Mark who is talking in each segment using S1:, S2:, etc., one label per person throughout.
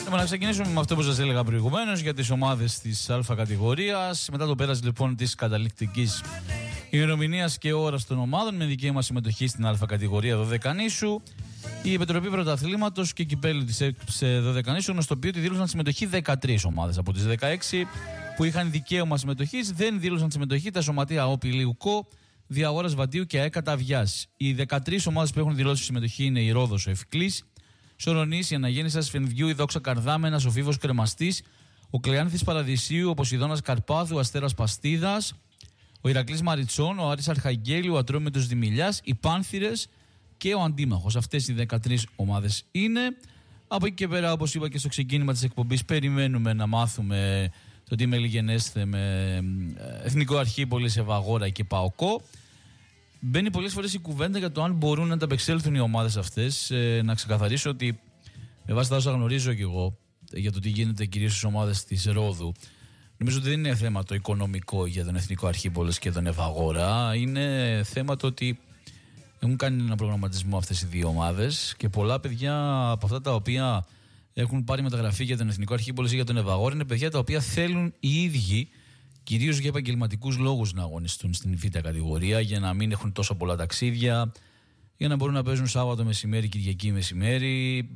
S1: Να ξεκινήσουμε με αυτό που σας έλεγα προηγουμένως για τις ομάδες της Α κατηγορίας. Μετά το πέρας λοιπόν της καταληκτικής ημερομηνίας και ώρας των ομάδων με δικαίωμα συμμετοχή στην Α κατηγορία 12 νήσου, η Επιτροπή Πρωταθλήματος και Κυπέλλου της ΕΚΠΣ 12 νήσου γνωστοποιεί ότι δήλωσαν συμμετοχή 13 ομάδες. Από τις 16 που είχαν δικαίωμα συμμετοχής δεν δήλωσαν συμμετοχή τα σωματεία ΟΠ Ηλιουκό, Διαγόρας Βαντίου και ΑΕΚΑ Ταβιάς. Οι 13 ομάδες που έχουν δηλώσει συμμετοχή είναι η Ρόδος, ο Ευκλής, Σορονής, η Αναγέννησα Σφενδιού, η Δόξα Καρδάμενας, ο Φίβος Κρεμαστής, ο Κλεάνθης Παραδεισίου, ο Ποσειδώνας Καρπάθου, ο Αστέρας Παστίδας, ο Ηρακλής Μαριτσών, ο Άρης Αρχαγγέλιου, ο Ατρόμητος Δημηλιάς, οι Πάνθυρες και ο Αντίμαχος. Αυτές οι 13 ομάδες είναι. Από εκεί και πέρα, όπως είπα και στο ξεκίνημα της εκπομπής, περιμένουμε να μάθουμε το τι μελιγενέστε με Εθνικό Αρχίπολης, Ευαγόρα και ΠΑΟΚΟ. Μπαίνει πολλές φορές η κουβέντα για το αν μπορούν να ανταπεξέλθουν οι ομάδες αυτές. Να ξεκαθαρίσω ότι με βάση τα όσα γνωρίζω κι εγώ για το τι γίνεται κυρίως στις ομάδες της Ρόδου, νομίζω ότι δεν είναι θέμα το οικονομικό για τον Εθνικό Αρχίπολης και τον Ευαγόρα. Είναι θέμα το ότι έχουν κάνει ένα προγραμματισμό αυτές οι δύο ομάδες και πολλά παιδιά από αυτά τα οποία έχουν πάρει μεταγραφή για τον Εθνικό Αρχίπολης ή για τον Ευαγόρα είναι παιδιά τα οποία θέλουν οι ίδιοι, κυρίως για επαγγελματικούς λόγους, να αγωνιστούν στην Β' κατηγορία, για να μην έχουν τόσο πολλά ταξίδια, για να μπορούν να παίζουν Σάββατο μεσημέρι, Κυριακή μεσημέρι,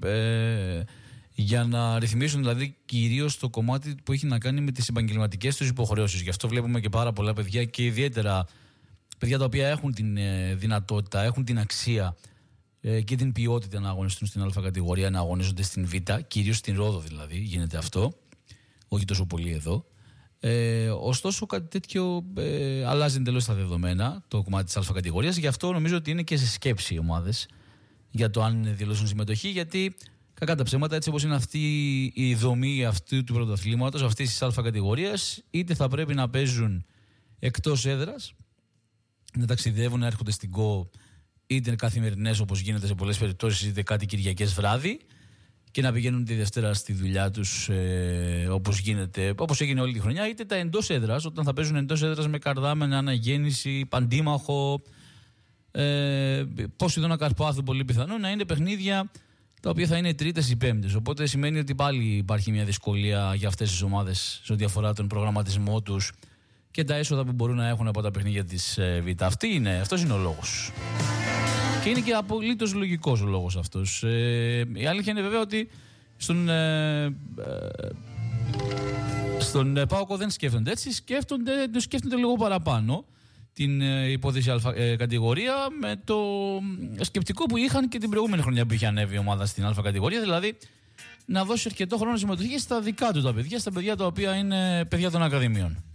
S1: για να ρυθμίσουν δηλαδή κυρίως το κομμάτι που έχει να κάνει με τις επαγγελματικές τους υποχρεώσεις. Γι' αυτό βλέπουμε και πάρα πολλά παιδιά και ιδιαίτερα παιδιά τα οποία έχουν την δυνατότητα, έχουν την αξία και την ποιότητα να αγωνιστούν στην Α κατηγορία, να αγωνίζονται στην Β, κυρίως στην Ρόδο δηλαδή γίνεται αυτό, όχι τόσο πολύ εδώ. Ωστόσο κάτι τέτοιο αλλάζει εντελώς τα δεδομένα, το κομμάτι της Α κατηγορίας. Γι' αυτό νομίζω ότι είναι και σε σκέψη οι ομάδες για το αν δηλώσουν συμμετοχή, γιατί κακά τα ψέματα, έτσι όπως είναι αυτή η δομή αυτού του πρωταθλήματος, αυτής της Α κατηγορίας, είτε θα πρέπει να παίζουν εκτός έδρας, να ταξιδεύουν, να έρχονται στην ΚΟ, είτε καθημερινές όπως γίνεται σε πολλές περιπτώσεις, είτε κάτι Κυριακές βράδυ, και να πηγαίνουν τη Δευτέρα στη δουλειά τους όπως έγινε όλη τη χρονιά, είτε τα εντός έδρας, όταν θα παίζουν εντός έδρας με Καρδάμενα, Αναγέννηση, Παντίμαχο, Ποσειδώνα Καρπάθου, πολύ πιθανό να είναι παιχνίδια τα οποία θα είναι Τρίτες ή Πέμπτες. Οπότε σημαίνει ότι πάλι υπάρχει μια δυσκολία για αυτές τις ομάδες σε ό,τι αφορά τον προγραμματισμό τους και τα έσοδα που μπορούν να έχουν από τα παιχνίδια της Β'. Αυτός είναι ο λόγος. Και είναι και απολύτως λογικός ο λόγος αυτός. Η αλήθεια είναι βέβαια ότι στον ΠΑΟΚΟ δεν σκέφτονται έτσι, σκέφτονται λίγο παραπάνω την υπόθεση Α κατηγορία, με το σκεπτικό που είχαν και την προηγούμενη χρονιά που είχε ανέβει η ομάδα στην Α κατηγορία, δηλαδή να δώσει αρκετό χρόνο συμμετοχή στα δικά του τα παιδιά, στα παιδιά τα οποία είναι παιδιά των ακαδημιών.